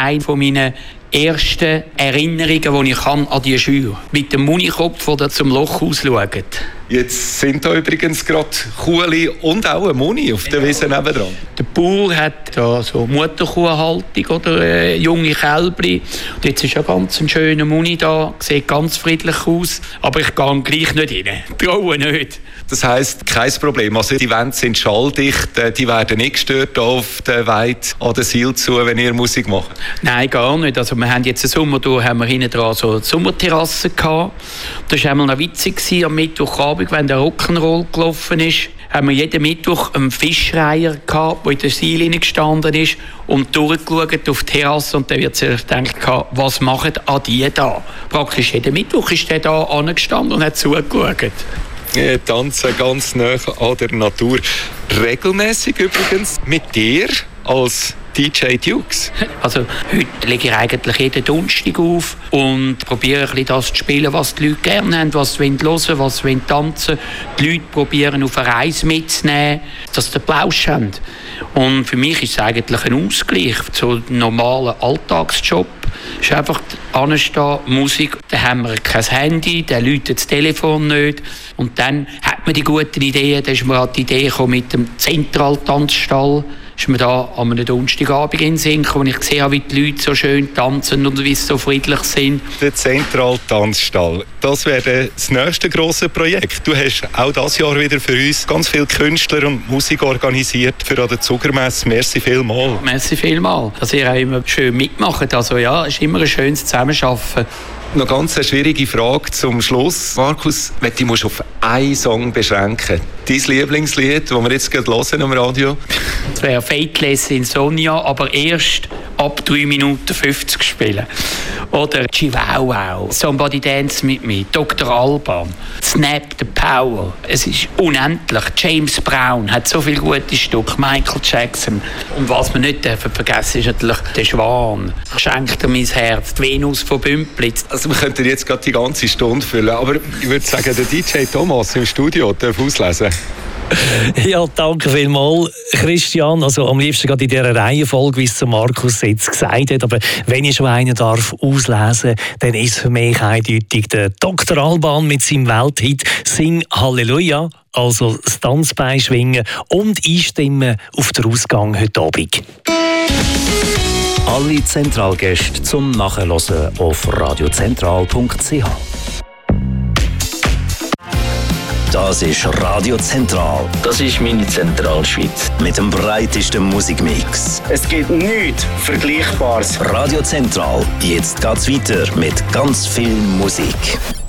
eine von meinen ersten Erinnerungen, die ich an die Schür mit dem Munikopf, der zum Loch ausschaut. Jetzt sind da übrigens gerade Kuhli und auch eine Muni auf der Wiese nebendran. Der Bauer hat da so Mutterkuhhaltung oder junge Kälbli. Und jetzt ist ja ganz ein schöner Muni da, sieht ganz friedlich aus. Aber ich gehe gleich nicht rein, traue nicht. Das heisst, kein Problem. Also die Wände sind schalldicht, die werden nicht gestört auf der Weide an der Siel zu, wenn ihr Musik macht? Nein, gar nicht. Also wir haben jetzt im Sommer haben wir hinten dran so eine Sommerterrasse gehabt. Das war einmal noch witzig am Mittwochabend, wenn der Rock'n'Roll gelaufen ist. Haben wir jeden Mittwoch einen Fischreiher gehabt, der in der Siel gestanden ist und durchgeschaut auf die Terrasse, und dann wird sich gedacht, was machen die da? Praktisch jeden Mittwoch ist der da angestanden und hat zugeschaut. Tanzen ganz nah an der Natur. Regelmäßig übrigens mit dir als DJ Dukes? Also heute lege ich eigentlich jeden Donnerstag auf und probiere ein bisschen das zu spielen, was die Leute gerne haben, was sie hören wollen, was sie tanzen wollen. Die Leute probieren auf eine Reise mitzunehmen, dass sie den Plausch haben. Und für mich ist es eigentlich ein Ausgleich zu einem normalen Alltagsjob. Es ist einfach anstehen, Musik, dann haben wir kein Handy, dann läutet das Telefon nicht. Und dann hat man die guten Ideen, dann ist man an die Idee gekommen mit dem Zentraltanzstall. Ist mir da an einem Donnerstagabend in den Sinn gekommen, wo ich gesehen habe, wie die Leute so schön tanzen und wie sie so friedlich sind. Der Zentraltanzstall, das wäre das nächste grosse Projekt. Du hast auch dieses Jahr wieder für uns ganz viele Künstler und Musik organisiert für an der Zuckermesse. Merci vielmals. Merci vielmals, dass ihr auch immer schön mitmacht. Also ja, es ist immer ein schönes Zusammenarbeiten. Noch ganz eine schwierige Frage zum Schluss. Markus, wenn du musst auf einen Song beschränken, dein Lieblingslied, das wir jetzt gerade hören am Radio? Das wäre «Fateless Insomnia», aber erst ab 3 Minuten 50 spielen. Oder «Chihuahua», «Somebody Dance With Me», «Dr. Alban», «Snap the Power». Es ist unendlich. James Brown hat so viele gute Stücke, Michael Jackson. Und was wir nicht vergessen ist natürlich «Der Schwan». Ich schenke dir mein Herz, die Venus von Bümplitz. Also wir könnten jetzt gerade die ganze Stunde füllen, aber ich würde sagen, der DJ Thomas im Studio darf auslesen. Ja, danke vielmals, Christian. Also am liebsten gerade in dieser Reihenfolge, wie es Markus jetzt gesagt hat. Aber wenn ich schon einen darf auslesen, dann ist für mich eindeutig der Dr. Alban mit seinem Welthit «Sing Halleluja». Also das Tanzbein schwingen und einstimmen auf den Ausgang heute Abend. Alle Zentralgäste zum Nachhören auf radiozentral.ch. Das ist Radio Zentral. Das ist meine Zentralschweiz. Mit dem breitesten Musikmix. Es gibt nichts Vergleichbares. Radio Zentral. Jetzt geht's weiter mit ganz viel Musik.